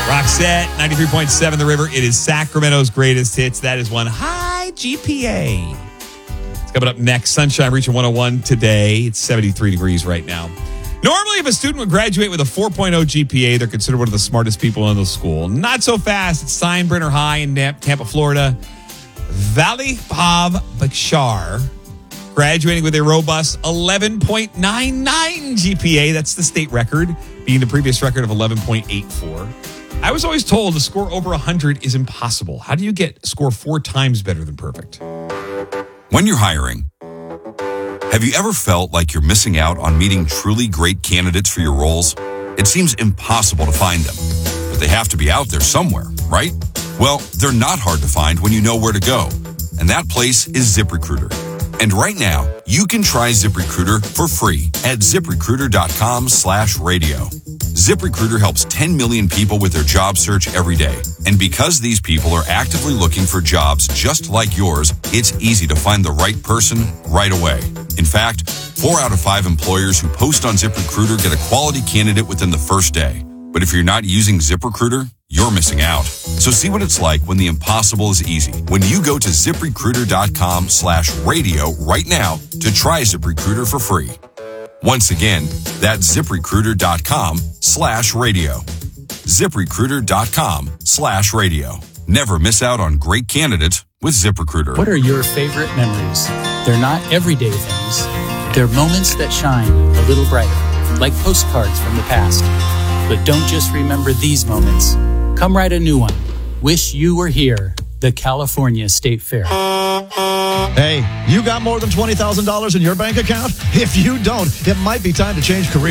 Roxette, 93.7 The River. It is Sacramento's greatest hits. That is one high GPA. It's coming up next. Sunshine reaching 101 today. It's 73 degrees right now. Normally, if a student would graduate with a 4.0 GPA, they're considered one of the smartest people in the school. Not so fast. It's Steinbrenner High in Tampa, Florida. Valley Pav Bakshar graduating with a robust 11.99 GPA. That's the state record, being the previous record of 11.84. I was always told a score over 100 is impossible. How do you score 4 times better than perfect? When you're hiring, have you ever felt like you're missing out on meeting truly great candidates for your roles? It seems impossible to find them, but they have to be out there somewhere, right? Well, they're not hard to find when you know where to go, and that place is ZipRecruiter. And right now, you can try ZipRecruiter for free at ZipRecruiter.com/radio. ZipRecruiter helps 10 million people with their job search every day. And because these people are actively looking for jobs just like yours, it's easy to find the right person right away. In fact, 4 out of 5 employers who post on ZipRecruiter get a quality candidate within the first day. But if you're not using ZipRecruiter, you're missing out. So see what it's like when the impossible is easy. When you go to ZipRecruiter.com/radio right now to try ZipRecruiter for free. Once again, that's ZipRecruiter.com/radio. ZipRecruiter.com/radio. Never miss out on great candidates with ZipRecruiter. What are your favorite memories? They're not everyday things. They're moments that shine a little brighter, like postcards from the past. But don't just remember these moments. Come write a new one. Wish you were here. The California State Fair. Hey, you got more than $20,000 in your bank account? If you don't, it might be time to change careers.